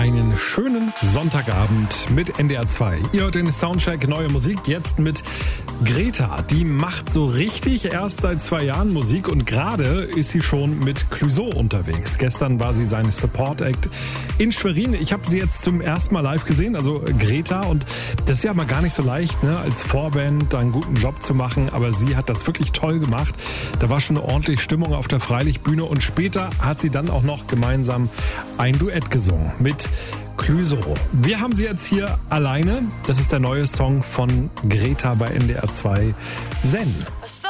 Einen schönen Sonntagabend mit NDR 2. Ihr hört den Soundcheck, neue Musik, jetzt mit Greta. Die macht so richtig erst seit 2 Jahren Musik und gerade ist sie schon mit Clouseau unterwegs. Gestern war sie seine Support Act in Schwerin. Ich habe sie jetzt zum ersten Mal live gesehen, also Greta. Und das ist ja mal gar nicht so leicht, ne, als Vorband da einen guten Job zu machen. Aber sie hat das wirklich toll gemacht. Da war schon eine ordentliche Stimmung auf der Freilichtbühne und später hat sie dann auch noch gemeinsam ein Duett gesungen mit Clouseau. Wir haben sie jetzt hier alleine. Das ist der neue Song von Greta bei NDR 2, Zen.